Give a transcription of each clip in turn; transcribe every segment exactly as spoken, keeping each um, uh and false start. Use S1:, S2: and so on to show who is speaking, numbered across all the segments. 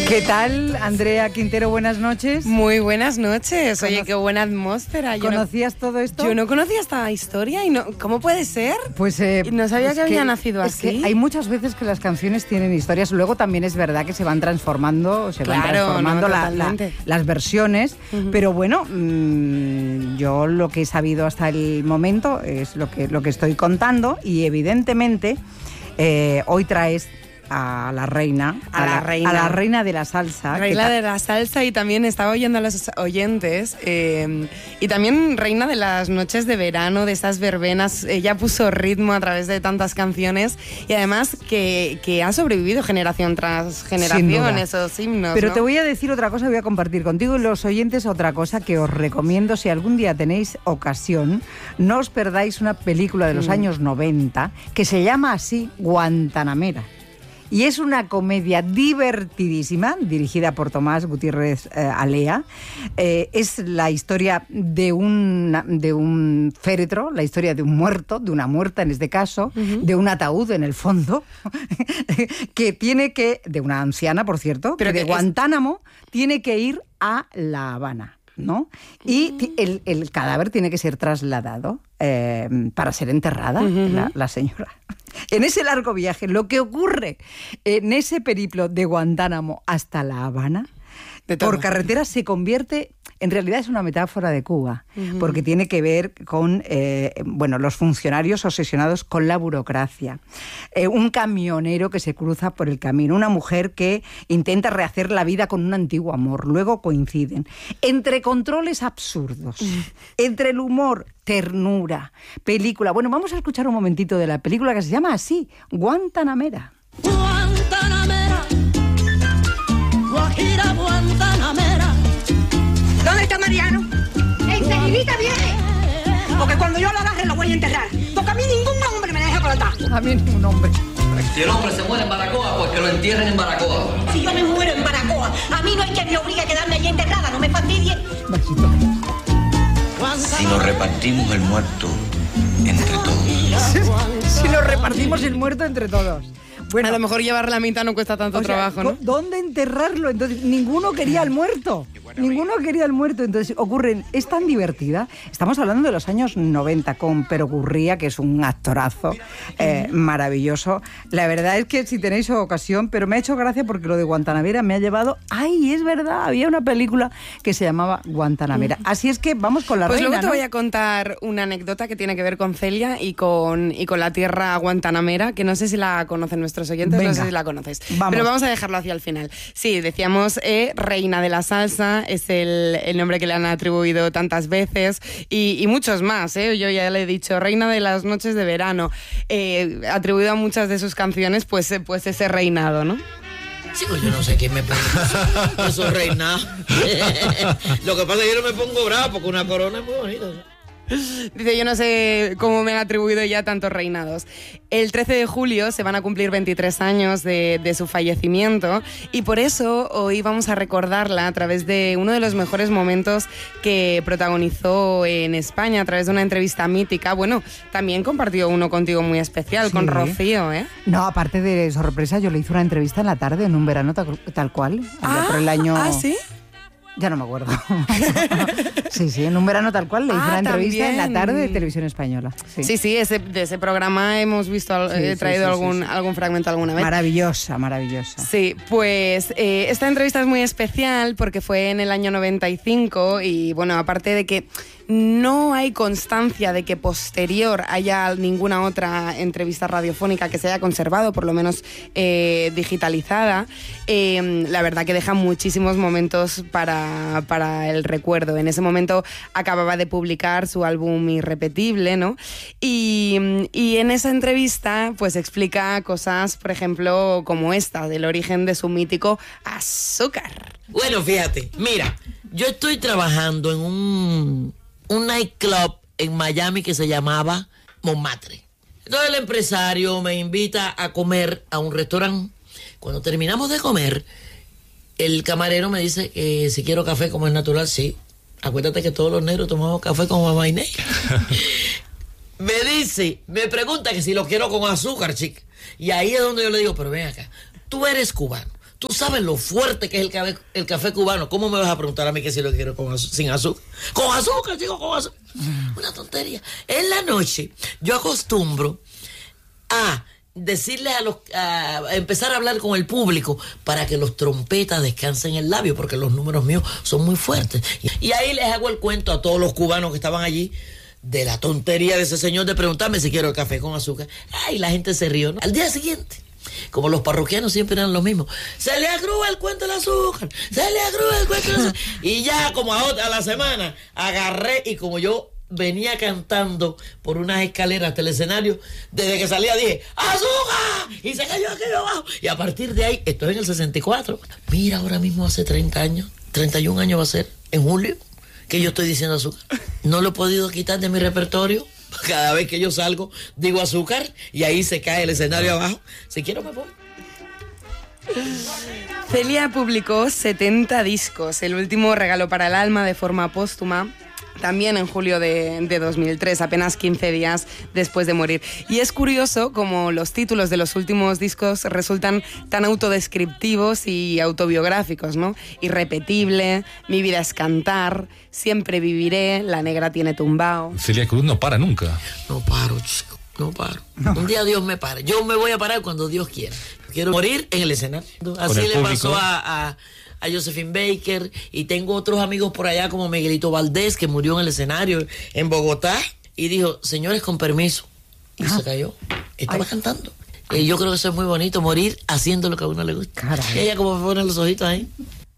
S1: ¿Qué tal, Andrea Quintero? Buenas noches.
S2: Muy buenas noches. Oye, qué buena atmósfera. Yo
S1: ¿Conocías
S2: no,
S1: todo esto?
S2: Yo no conocía esta historia y no, ¿cómo puede ser?
S1: Pues eh,
S2: no sabía
S1: es
S2: que había
S1: que,
S2: nacido
S1: es
S2: así.
S1: Que hay muchas veces que las canciones tienen historias. Luego también es verdad que se van transformando, se
S2: claro,
S1: van transformando
S2: no,
S1: la, la, las versiones. Uh-huh. Pero bueno, mmm, yo lo que he sabido hasta el momento es lo que lo que estoy contando y evidentemente eh, hoy traes a la reina,
S2: a, a la, la reina,
S1: a la reina de la salsa.
S2: Reina de la salsa y también estaba oyendo a los oyentes eh, y también reina de las noches de verano, de esas verbenas. Ella puso ritmo a través de tantas canciones y además que, que ha sobrevivido generación tras generación esos himnos.
S1: Pero
S2: ¿no?
S1: Te voy a decir otra cosa, voy a compartir contigo y los oyentes otra cosa que os recomiendo si algún día tenéis ocasión. No os perdáis una película de los mm. años noventa que se llama así Guantanamera. Y es una comedia divertidísima, dirigida por Tomás Gutiérrez eh, Alea. Eh, es la historia de un, de un féretro, la historia de un muerto, de una muerta en este caso, uh-huh. de un ataúd en el fondo, que tiene que, de una anciana, por cierto, pero que de Guantánamo es... tiene que ir a La Habana, ¿no? Y uh-huh. el, el cadáver tiene que ser trasladado eh, para ser enterrada, uh-huh. la, la señora. En ese largo viaje, lo que ocurre en ese periplo de Guantánamo hasta La Habana, por carretera se convierte, en realidad es una metáfora de Cuba, uh-huh. porque tiene que ver con eh, bueno, los funcionarios obsesionados con la burocracia, eh, un camionero que se cruza por el camino, una mujer que intenta rehacer la vida con un antiguo amor, luego coinciden, entre controles absurdos, uh-huh. entre el humor, ternura, película. Bueno, vamos a escuchar un momentito de la película que se llama así, Guantanamera.
S3: Guantanamera, Guajira Guantanamera.
S4: ¿Dónde está Mariano? Enseguidita viene. Porque cuando yo lo agarre lo voy a enterrar. Porque a mí ningún hombre me deja plantar.
S1: A mí ningún hombre.
S5: Si el hombre se muere en Baracoa, pues que lo entierren en Baracoa.
S4: Si yo me muero en Baracoa, a mí no hay quien me obligue a quedarme allí enterrada, no me fastidie.
S1: Besito.
S5: Si nos repartimos el muerto entre todos.
S1: Si nos repartimos el muerto entre todos.
S2: Bueno, a lo mejor llevar la mitad no cuesta tanto
S1: o sea,
S2: trabajo, ¿no?
S1: ¿Dónde enterrarlo? Entonces, ninguno quería al muerto. Ninguno quería al muerto. Entonces, ocurren, es tan divertida. Estamos hablando de los años noventa con Perocurría, que es un actorazo eh, maravilloso. La verdad es que si tenéis ocasión, pero me ha hecho gracia porque lo de Guantanamera me ha llevado... ¡Ay, es verdad! Había una película que se llamaba Guantanamera. Así es que vamos con la
S2: pues
S1: reina,
S2: luego te
S1: ¿no?
S2: voy a contar una anécdota que tiene que ver con Celia y con, y con la tierra Guantanamera, que no sé si la conocen nuestros oyentes,
S1: Venga,
S2: no sé si la conoces.
S1: Vamos.
S2: Pero vamos a dejarlo hacia el final. Sí, decíamos, eh, reina de la salsa, es el, el nombre que le han atribuido tantas veces, y, y muchos más, ¿eh? Yo ya le he dicho, reina de las noches de verano, eh, atribuido a muchas de sus canciones, pues, pues ese reinado, ¿no?
S6: Chico, yo no sé quién me pone eso, eso reina. Lo que pasa es que yo no me pongo bravo porque una corona es muy bonita.
S2: Dice, yo no sé cómo me han atribuido ya tantos reinados. El trece de julio se van a cumplir veintitrés años de, de su fallecimiento y por eso hoy vamos a recordarla a través de uno de los mejores momentos que protagonizó en España, a través de una entrevista mítica. Bueno, también compartió uno contigo muy especial, sí. Con Rocío, ¿eh?
S1: No, aparte de sorpresa, yo le hice una entrevista en la tarde, en un verano tal, tal cual,
S2: ah,
S1: por el año...
S2: ¿Ah, sí?
S1: Ya no me acuerdo. Sí, sí, en un verano tal cual le hice ah, una entrevista también. En la tarde de Televisión Española. Sí,
S2: sí, sí ese, de ese programa hemos visto, sí, he traído sí, sí, algún, sí, sí. algún fragmento alguna vez.
S1: Maravillosa, maravillosa.
S2: Sí, pues eh, esta entrevista es muy especial porque fue en el año noventa y cinco y bueno, aparte de que no hay constancia de que posterior haya ninguna otra entrevista radiofónica que se haya conservado, por lo menos eh, digitalizada. Eh, la verdad que deja muchísimos momentos para, para el recuerdo. En ese momento acababa de publicar su álbum Irrepetible, ¿no? Y, y en esa entrevista pues explica cosas, por ejemplo, como esta, del origen de su mítico azúcar.
S6: Bueno, fíjate, mira, yo estoy trabajando en un... un nightclub en Miami que se llamaba Montmartre. Entonces el empresario me invita a comer a un restaurante. Cuando terminamos de comer, el camarero me dice que si quiero café como es natural, sí. Acuérdate que todos los negros tomamos café con mamá Inés. Me dice, me pregunta que si lo quiero con azúcar, chica. Y ahí es donde yo le digo, pero ven acá, tú eres cubano. Tú sabes lo fuerte que es el café, el café cubano. ¿Cómo me vas a preguntar a mí que si lo quiero con azu- sin azúcar? Con azúcar, chico, con azúcar. Una tontería. En la noche yo acostumbro a decirles a los a empezar a hablar con el público para que los trompetas descansen el labio, porque los números míos son muy fuertes. Y ahí les hago el cuento a todos los cubanos que estaban allí de la tontería de ese señor de preguntarme si quiero el café con azúcar. Ay, la gente se rió, ¿no? Al día siguiente, como los parroquianos siempre eran los mismos, se le agrúa el cuento del azúcar, se le agrúa el cuento del azúcar. Y ya como a, otra, a la semana agarré, y como yo venía cantando por unas escaleras hasta el escenario, desde que salía dije ¡azúcar! Y se cayó aquello abajo. Y a partir de ahí, estoy en el sesenta y cuatro. Mira, ahora mismo hace treinta años, treinta y un años va a ser, en julio, que yo estoy diciendo azúcar. No lo he podido quitar de mi repertorio. Cada vez que yo salgo, digo azúcar, y ahí se cae el escenario abajo. Si quiero me voy.
S2: Celia publicó setenta discos, el último Regalo para el alma de forma póstuma, también en julio de, de dos mil tres, apenas quince días después de morir. Y es curioso como los títulos de los últimos discos resultan tan autodescriptivos y autobiográficos, ¿no? Irrepetible, Mi vida es cantar, Siempre viviré, La negra tiene tumbao.
S7: Celia Cruz no para nunca.
S6: No paro, chico, no paro. No. Un día Dios me para. Yo me voy a parar cuando Dios quiera. Quiero morir en el escenario. Así le público. pasó a... a a Josephine Baker, y tengo otros amigos por allá como Miguelito Valdés, que murió en el escenario en Bogotá, y dijo, señores, con permiso, y ah. se cayó. Estaba Ay. cantando. Y yo creo que eso es muy bonito, morir haciendo lo que a uno le gusta. Caray. Y ella como me pone los ojitos ahí.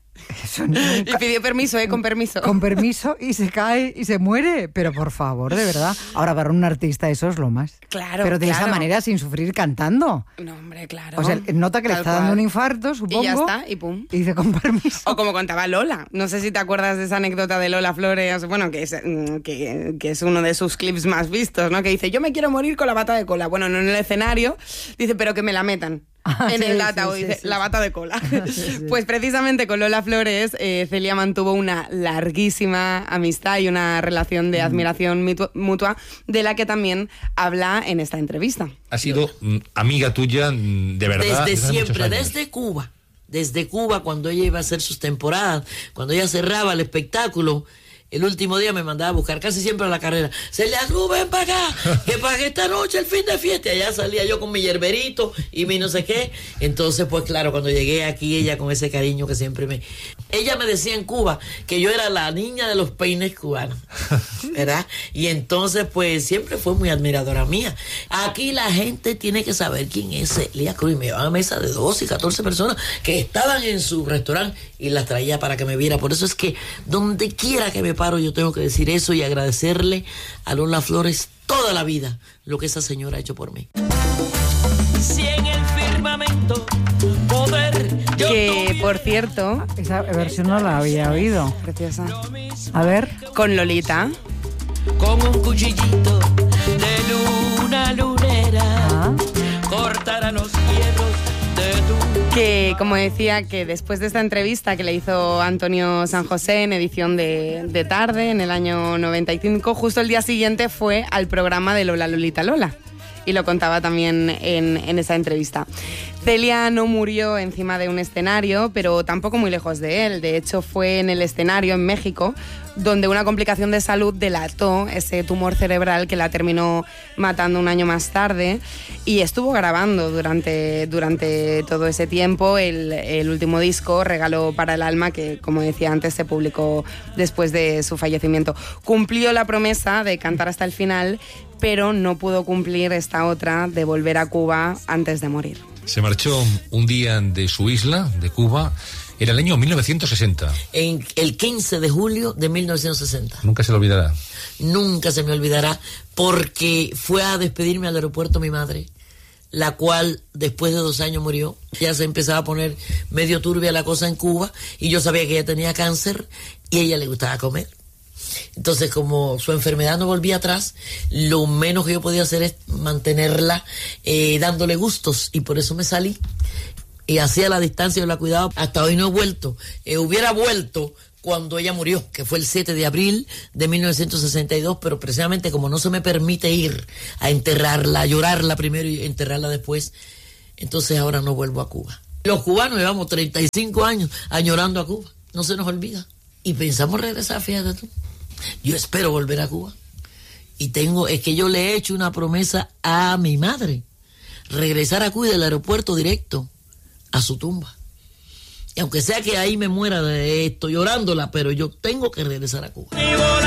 S2: Eso nunca... Y pidió permiso, ¿eh? Con permiso.
S1: Con permiso, y se cae y se muere. Pero por favor, de verdad. Ahora, para un artista eso es lo más.
S2: Claro,
S1: Pero de
S2: claro.
S1: esa manera, sin sufrir cantando.
S2: No, hombre, claro.
S1: O sea, nota que
S2: Tal
S1: le está
S2: cual.
S1: dando un infarto, supongo.
S2: Y ya está, y pum.
S1: Y dice, con permiso.
S2: O como contaba Lola. No sé si te acuerdas de esa anécdota de Lola Flores, bueno, que es, que, que es uno de sus clips más vistos, ¿no? Que dice, yo me quiero morir con la bata de cola. Bueno, no en el escenario, dice, pero que me la metan.
S1: Ah,
S2: en
S1: sí,
S2: el data,
S1: sí,
S2: dice,
S1: sí, sí.
S2: la bata de cola.
S1: Sí, sí.
S2: Pues precisamente con Lola Flores, eh, Celia mantuvo una larguísima amistad y una relación de admiración mitu- mutua, de la que también habla en esta entrevista.
S7: Ha sido mm, amiga tuya, mm, de verdad.
S6: Desde
S7: hace
S6: siempre,
S7: muchos años.
S6: desde Cuba. Desde Cuba, cuando ella iba a hacer sus temporadas, cuando ella cerraba el espectáculo, el último día me mandaba a buscar, casi siempre a la carrera. Celia Cruz, ven para acá, que pague esta noche el fin de fiesta. Y allá salía yo con mi yerberito y mi no sé qué. Entonces, pues claro, cuando llegué aquí, ella con ese cariño que siempre me... Ella me decía en Cuba que yo era la niña de los peines cubanos, ¿verdad? Y entonces, pues siempre fue muy admiradora mía. Aquí la gente tiene que saber quién es Celia Cruz. Y me llevaba a mesa de doce y catorce personas que estaban en su restaurante y las traía para que me viera. Por eso es que donde quiera que me paro, yo tengo que decir eso y agradecerle a Lola Flores toda la vida lo que esa señora ha hecho por mí. Si en el firmamento poder yo
S2: Que,
S6: tuviera...
S2: por cierto...
S1: Esa versión no la había oído.
S2: Preciosa.
S1: A ver.
S2: Con Lolita.
S6: Con un cuchillito de luna lunera
S1: Ah.
S6: cortará los hierros de tu...
S2: Que, como decía, que después de esta entrevista que le hizo Antonio San José en edición de, de tarde, en el año noventa y cinco, justo el día siguiente fue al programa de Lola Lolita Lola. Y lo contaba también en, en esa entrevista. Celia no murió encima de un escenario, pero tampoco muy lejos de él. De hecho, fue en el escenario en México, donde una complicación de salud delató ese tumor cerebral que la terminó matando un año más tarde, y estuvo grabando durante, durante todo ese tiempo el, el último disco, Regalo para el alma, que, como decía antes, se publicó después de su fallecimiento. Cumplió la promesa de cantar hasta el final, pero no pudo cumplir esta otra de volver a Cuba antes de morir.
S7: Se marchó un día de su isla, de Cuba, en el año mil novecientos sesenta.
S6: En el quince de julio de mil novecientos sesenta.
S7: Nunca se lo olvidará.
S6: Nunca se me olvidará, porque fue a despedirme al aeropuerto mi madre, la cual después de dos años murió. Ya se empezaba a poner medio turbia la cosa en Cuba, y yo sabía que ella tenía cáncer y a ella le gustaba comer. Entonces, como su enfermedad no volvía atrás, lo menos que yo podía hacer es mantenerla eh, dándole gustos, y por eso me salí y hacía la distancia, yo la cuidaba. Hasta hoy no he vuelto. Eh, hubiera vuelto cuando ella murió, que fue el siete de abril de mil novecientos sesenta y dos, pero precisamente como no se me permite ir a enterrarla, a llorarla primero y enterrarla después, entonces ahora no vuelvo a Cuba. Los cubanos llevamos treinta y cinco años añorando a Cuba. No se nos olvida. Y pensamos regresar, fíjate tú. Yo espero volver a Cuba. Y tengo, es que yo le he hecho una promesa a mi madre. Regresar a Cuba y del aeropuerto directo a su tumba. Y aunque sea que ahí me muera de esto llorándola, pero yo tengo que regresar a Cuba.